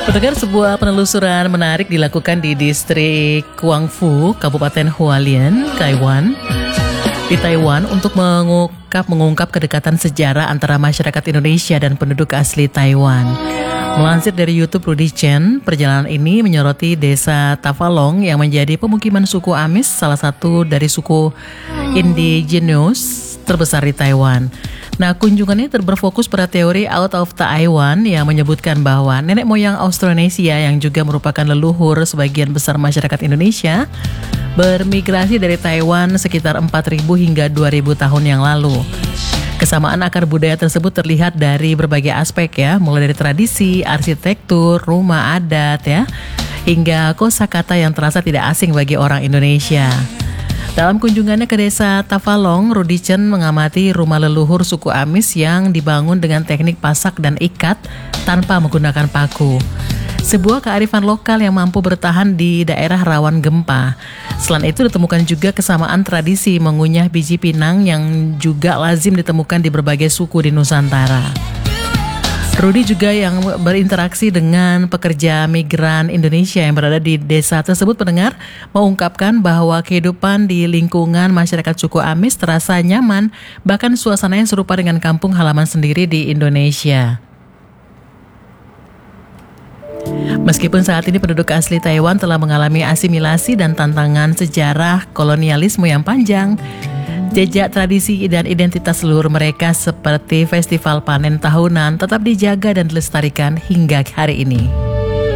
Pendengar, sebuah penelusuran menarik dilakukan di distrik Guangfu, Kabupaten Hualien, Taiwan. Di Taiwan untuk mengungkap kedekatan sejarah antara masyarakat Indonesia dan penduduk asli Taiwan. Melansir dari YouTube Rudy Chen, perjalanan ini menyoroti desa Tavalong yang menjadi pemukiman suku Amis, salah satu dari suku indigenous terbesar di Taiwan. Nah, kunjungannya berfokus pada teori out of Taiwan yang menyebutkan bahwa nenek moyang Austronesia yang juga merupakan leluhur sebagian besar masyarakat Indonesia bermigrasi dari Taiwan sekitar 4.000 hingga 2.000 tahun yang lalu. Kesamaan akar budaya tersebut terlihat dari berbagai aspek ya, mulai dari tradisi, arsitektur, rumah adat ya, hingga kosakata yang terasa tidak asing bagi orang Indonesia. Dalam kunjungannya ke desa Tavalong, Rudy Chen mengamati rumah leluhur suku Amis yang dibangun dengan teknik pasak dan ikat tanpa menggunakan paku. Sebuah kearifan lokal yang mampu bertahan di daerah rawan gempa. Selain itu ditemukan juga kesamaan tradisi mengunyah biji pinang yang juga lazim ditemukan di berbagai suku di Nusantara. Rudy juga yang berinteraksi dengan pekerja migran Indonesia yang berada di desa tersebut, pendengar, mengungkapkan bahwa kehidupan di lingkungan masyarakat suku Amis terasa nyaman, bahkan suasananya serupa dengan kampung halaman sendiri di Indonesia. Meskipun saat ini penduduk asli Taiwan telah mengalami asimilasi dan tantangan sejarah kolonialisme yang panjang, jejak tradisi dan identitas leluhur mereka seperti festival panen tahunan tetap dijaga dan dilestarikan hingga hari ini.